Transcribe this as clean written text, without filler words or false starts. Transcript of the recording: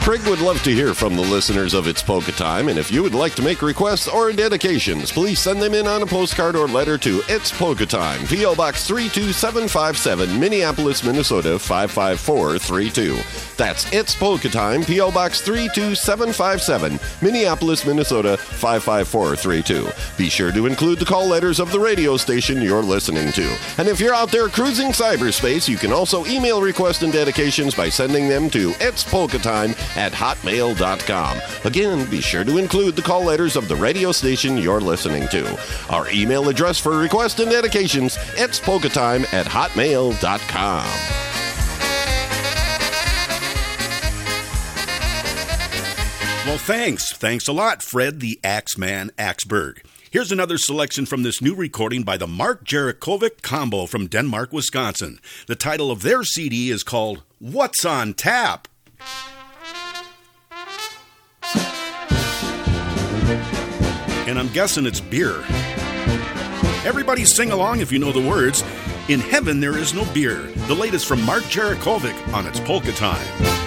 Craig would love to hear from the listeners of It's Polka Time, and if you would like to make requests or dedications, please send them in on a postcard or letter to It's Polka Time, P.O. Box 32757, Minneapolis, Minnesota 55432. That's It's Polka Time, P.O. Box 32757, Minneapolis, Minnesota 55432. Be sure to include the call letters of the radio station you're listening to. And if you're out there cruising cyberspace, you can also email requests and dedications by sending them to itspolkatime@hotmail.com. Again, be sure to include the call letters of the radio station you're listening to. Our email address for requests and dedications, itspolkatime@hotmail.com. Well, thanks. Thanks a lot, Fred the Axeman Axberg. Here's another selection from this new recording by the Mark Jarakovic Combo from Denmark, Wisconsin. The title of their CD is called What's on Tap? And I'm guessing it's beer. Everybody sing along if you know the words. In Heaven There Is No Beer. The latest from Mark Jarakovic on It's Polka Time.